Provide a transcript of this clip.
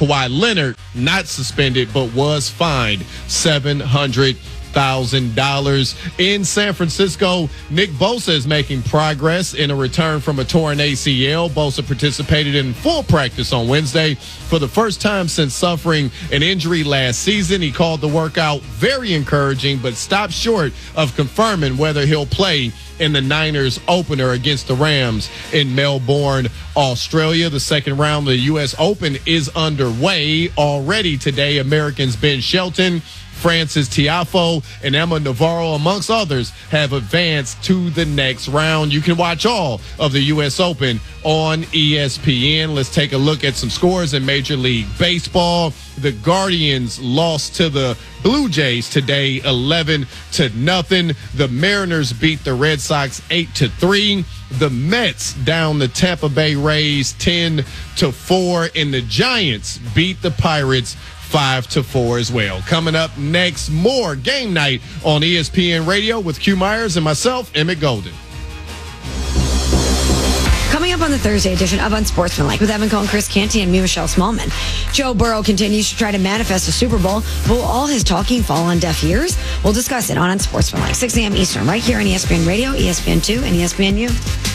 Kawhi Leonard, not suspended, but was fined $700,000. In San Francisco, Nick Bosa is making progress in a return from a torn ACL. Bosa participated in full practice on Wednesday for the first time since suffering an injury last season. He called the workout very encouraging, but stopped short of confirming whether he'll play in the Niners opener against the Rams in Melbourne, Australia. The second round of the U.S. Open is underway already today. Americans Ben Shelton, Francis Tiafoe, and Emma Navarro, amongst others, have advanced to the next round. You can watch all of the U.S. Open on ESPN. Let's take a look at some scores in Major League Baseball. The Guardians lost to the Blue Jays today, 11-0. The Mariners beat the Red Sox 8-3. The Mets down the Tampa Bay Rays 10-4, and the Giants beat the Pirates 5-4 as well. Coming up next, more Game Night on ESPN Radio with Q Myers and myself, Emmett Golden. Coming up on the Thursday edition of Unsportsmanlike with Evan Cohen, Chris Canty, and me, Michelle Smallman. Joe Burrow continues to try to manifest a Super Bowl. Will all his talking fall on deaf ears? We'll discuss it on Unsportsmanlike, 6 a.m. Eastern, right here on ESPN Radio, ESPN2, and ESPNU.